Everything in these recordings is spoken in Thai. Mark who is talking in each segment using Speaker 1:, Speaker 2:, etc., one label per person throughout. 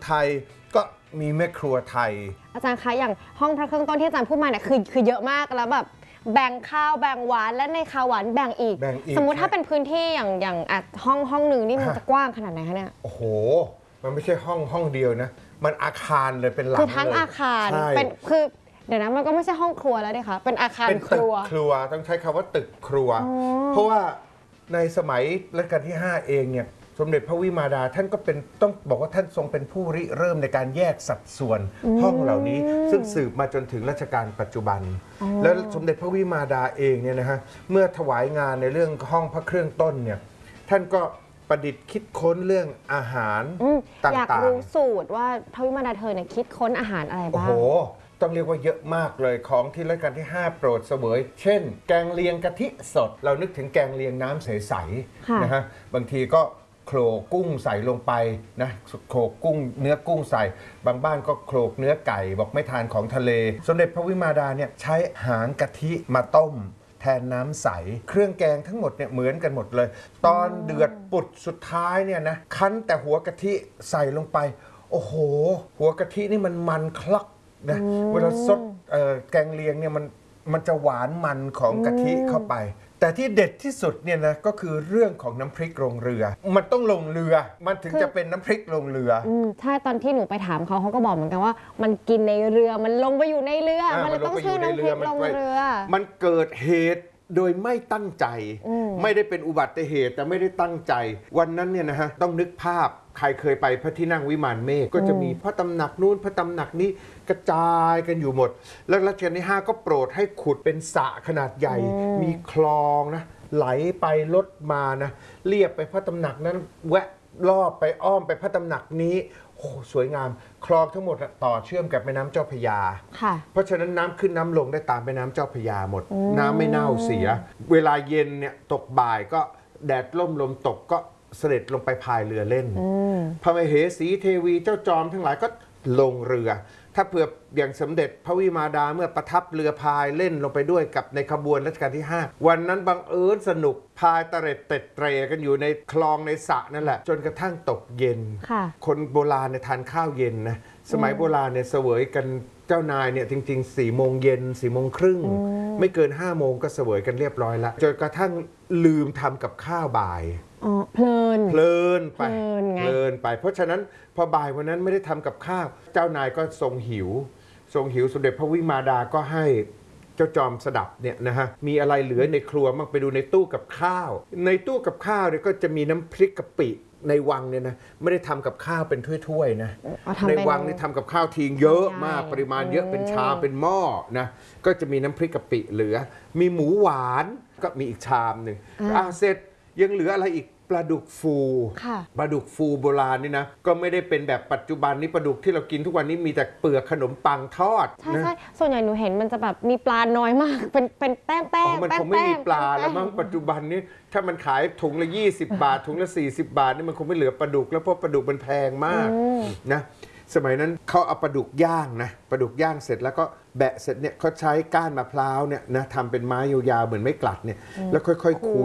Speaker 1: ไทยก็มีแม่ครัวไทย
Speaker 2: อาจารย์คะอย่างห้องพระเครื่องต้นที่อาจารย์พูดมาเนี่ยคือเยอะมากแล้วแบบแบ่งข้าวแบ่งหวานและในข้าวหวานแบ่งอีกสมมุติถ้าเป็นพื้นที่อย่างห้องหนึ่งนี่มันจะกว้างขนาดไหนคะเนี่ย
Speaker 1: โอ้โหมันไม่ใช่ห้องเดียวนะมันอาคารเลยเป็นหลัง
Speaker 2: คือทั้งอาคารเป็นคือเดี๋ยวนะมันก็ไม่ใช่ห้องครัวแล้วดิคะเป็นอาคารครัว
Speaker 1: ต้องใช้คำว่าตึกครัวเพราะว่าในสมัยรัชกาลที่5เองเนี่ยสมเด็จพระวิมาดาท่านก็เป็นต้องบอกว่าท่านทรงเป็นผู้ริเริ่มในการแยกสัดส่วนห้องเหล่านี้ซึ่งสืบมาจนถึงรัชกาลปัจจุบันแล้วสมเด็จพระวิมาดาเองเนี่ยนะฮะเมื่อถวายงานในเรื่องห้องพระเครื่องต้นเนี่ยท่านก็ประดิษฐ์คิดค้นเรื่องอาหารต่างๆอยาก
Speaker 2: รู้สูตรว่าพระวิมาดาเธอเนี่ยคิดค้นอาหารอะไรบ้าง
Speaker 1: โอ้โหต้องเรียกว่าเยอะมากเลยของที่รัชกาลที่5โปรดเสวยเช่นแกงเลียงกะทิสดเรานึกถึงแกงเลียงน้ำใสๆนะฮะบางทีก็โขลกกุ้งใส่ลงไปนะโขลกกุ้งเนื้อกุ้งใส่บางบ้านก็โขลกเนื้อไก่บอกไม่ทานของทะเลสมเด็จพระวิมาดาเนี่ยใช้หางกะทิมาต้มแทนน้ำใสเครื่องแกงทั้งหมดเนี่ยเหมือนกันหมดเลยตอนเดือดปุดสุดท้ายเนี่ยนะคั้นแต่หัวกะทิใส่ลงไปโอ้โหหัวกะทินี่มันคลักนะเวลาซดแกงเลียงเนี่ยมันจะหวานมันของกะทิเข้าไปแต่ที่เด็ดที่สุดเนี่ยนะก็คือเรื่องของน้ำพริกลงเรือมันต้องลงเรือมันถึงจะเป็นน้ำพริกลงเรือ
Speaker 2: ใช่ตอนที่หนูไปถามเขาก็บอกเหมือนกันว่ามันกินในเรือมันลงไปอยู่ในเรือมันเลยต้องชื่อน้ำพริกลงเรือ
Speaker 1: มันเกิดเหตุโดยไม่ตั้งใจไม่ได้เป็นอุบัติเหตุแต่ไม่ได้ตั้งใจวันนั้นเนี่ยนะฮะต้องนึกภาพใครเคยไปพระที่นั่งวิมานเมฆก็จะมีพระตำหนักนู้นพระตำหนักนี้กระจายกันอยู่หมดแล้วรัชกาลที่5ก็โปรดให้ขุดเป็นสระขนาดใหญ่มีคลองนะไหลไปลดมานะเรียบไปพระตำหนักนั้นแวะรอบไปอ้อมไปพระตำหนักนี้โอ้สวยงามคลองทั้งหมดต่อเชื่อมกับแม่น้ำเจ้าพระยาเพราะฉะนั้นน้ำขึ้นน้ำลงได้ตามแม่น้ำเจ้าพระยาหมดน้ำไม่เน่าเสียเวลาเย็นเนี่ยตกบ่ายก็แดดล่มลมตกก็เสด็จลงไปพายเรือเล่นพระมเหสีเทวีเจ้าจอมทั้งหลายก็ลงเรือถ้าเผื่ออย่างสมเด็จพระวิมาดาเมื่อประทับเรือพายเล่นลงไปด้วยกับในขบวนรัชกาลที่5วันนั้นบังเอิญสนุกพายตะเร็ดเตร็ดเตรกันอยู่ในคลองในสระนั่นแหละจนกระทั่งตกเย็นคนโบราณเนี่ยทานข้าวเย็นนะสมัยโบราณเนี่ยเสวยกันเจ้านายเนี่ยจริงๆ4 โมงเย็น4 โมงครึ่งไม่เกิน5 โมงก็เสวยกันเรียบร้อยแล้วจนกระทั่งลืมทำกับข้าวบ่าย
Speaker 2: เพลิน
Speaker 1: ไปเพราะฉะนั้นพอบ่ายวันนั้นไม่ได้ทำกับข้าวเจ้านายก็ทรงหิวสมเด็จพระวิมาดาก็ให้เจ้าจอมสดับเนี่ยนะฮะมีอะไรเหลือในครัวมั่งไปดูในตู้กับข้าวในตู้กับข้าวเนี่ยก็จะมีน้ำพริกกะปิในวังเนี่ยนะไม่ได้ทำกับข้าวเป็นถ้วยๆนะในวังนี่ทำกับข้าวทิ้งเยอะมากปริมาณเยอะเป็นชามเป็นหม้อนะก็จะมีน้ำพริกกะปิเหลือมีหมูหวานก็มีอีกชามหนึ่งเสร็จยังเหลืออะไรอีกปลาดุกฟูปลาดุกฟูโบราณนี่นะก็ไม่ได้เป็นแบบปัจจุบันนี้ปลาดุกที่เรากินทุกวันนี้มีแต่เปลือกขนมปังทอด
Speaker 2: ใช่ส่วนใหญ่หนูเห็นมันจะแบบมีปลาน้อยมากเป็นแป้ง
Speaker 1: มันคงไม่มีปลาแล้วมั้งปัจจุบันนี้ถ้ามันขายถุงละ20 บาทถุงละ40 บาทนี่มันคงไม่เหลือปลาดุกแล้วเพราะปลาดุกมันแพงมากนะสมัยนั้นเขาเอาปลาดุกย่างนะปลาดุกย่างเสร็จแล้วก็แบะเสร็จเนี่ยเขาใช้ก้านมะพร้าวเนี่ยนะทำเป็นไม้ยาวๆเหมือนไม้กลัดเนี่ยแล้วค่อยๆคุ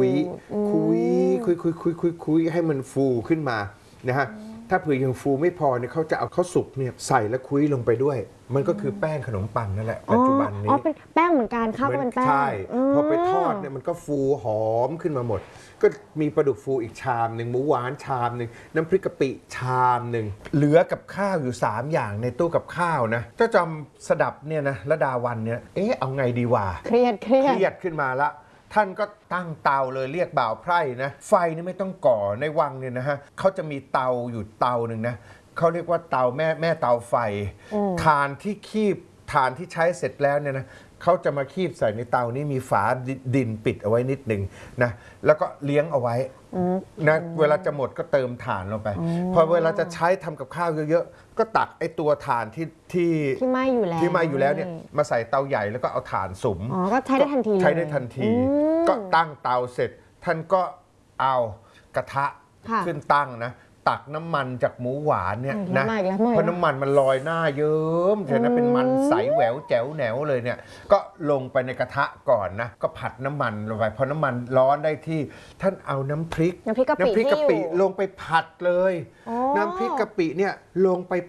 Speaker 1: ยให้มันฟูขึ้นมานะฮะถ้าเผื่อยังฟูไม่พอเนี่ยเขาจะเอาข้าวสุกเนี่ยใส่แล้วคุยลงไปด้วยมันก็คือแป้งขนมปังนั่นแหละปัจจุบันนี้
Speaker 2: เป็นแป้งเหมือนกันข้าวก็เป็นแป้ง
Speaker 1: ใช่พอไปทอดเนี่ยมันก็ฟูหอมขึ้นมาหมดก็มีปลาดุกฟูอีกชามหนึ่งหมูหวานชามหนึ่งน้ำพริกกะปิชามหนึ่งเหลือกับข้าวอยู่3 อย่างในตู้กับข้าวนะเจ้าจอมสดับเนี่ยนะระดาวันเนี่ยเอาไงดีวะ
Speaker 2: เครียด
Speaker 1: ขึ้นมาละท่านก็ตั้งเตาเลยเรียกบ่าวไพร่นะไฟนี่ไม่ต้องก่อในวังเนี่ยนะฮะเขาจะมีเตาอยู่เตาหนึ่งนะเขาเรียกว่าเตาแม่เตาไฟถ่านที่ใช้เสร็จแล้วเนี่ยนะเขาจะมาคีบใส่ในเตานี้มีฝาดินปิดเอาไว้นิดหนึ่งนะแล้วก็เลี้ยงเอาไว้นะเวลาจะหมดก็เติมถ่านลงไปพอเวลาจะใช้ทำกับข้าวเยอะๆก็ตักไอ้ตัวถ่านที่
Speaker 2: ไหม้อยู่
Speaker 1: แล้วเนี่ยมาใส่เตาใหญ่แล้วก็เอาถ่านสุม
Speaker 2: ก็ใช้ได้ทันที
Speaker 1: ก็ตั้งเตาเสร็จท่านก็เอากระทะขึ้นตั้งนะตักน้ำมันจากหมูหวานเนี่ยนะเพราะน้ำมันมันลอยหน้าเยิ้มเห็นนะเป็นมันใสแหววแจ๋วแหนวเลยเนี่ยก็ลงไปในกระทะก่อนนะก็ผัดน้ำมันลงไปพอน้ำมันร้อนได้ที่ท่านเอาน้ำพริก
Speaker 2: กะปิ
Speaker 1: ลงไปผัดเลยน้ำพริกกะปิเนี่ยลงไป